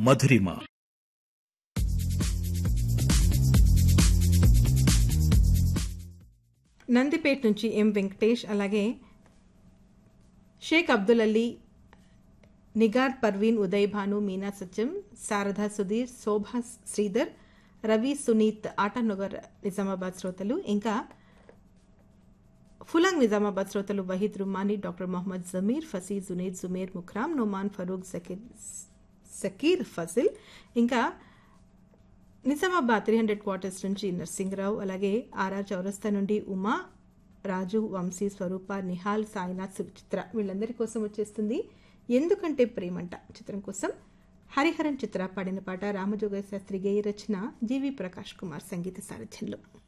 మధురిమ. నందిపేట నుంచి ఎం వెంకటేష్, అలాగే షేక్ అబ్దుల్ అలీ, నిగార్ పర్వీన్, ఉదయ్ భాను, మీనా సత్యం, శారదా సుధీర్, శోభా శ్రీధర్, రవి సునీత్, ఆటానగర్ నిజామాబాద్ శ్రోతలు, ఇంకా ఫులాంగ్ నిజామాబాద్ శ్రోతలు వహీద్ రుమానీ, డాక్టర్ మొహమ్మద్ జమీర్, ఫసీ, జునేద్, జుమేర్, ముఖ్రామ్, నోమాన్, ఫరూక్, సకీర్ ఫజిల్, ఇంకా నిజామాబాద్ 300 క్వార్టర్స్ నుంచి నర్సింగ్రావు, అలాగే ఆర్ఆర్ చౌరస్తా నుండి ఉమా, రాజు, వంశీ, స్వరూప, నిహాల్, సాయినాథ్, సుచిత్ర వీళ్ళందరి కోసం వచ్చేస్తుంది ఎందుకంటే ప్రేమంట చిత్రం కోసం హరిహరన్ చిత్ర పాడిన పాట. రామజోగయ్య శాస్త్రి గేయ రచన, జీవి ప్రకాష్ కుమార్ సంగీత సారథ్యంలో.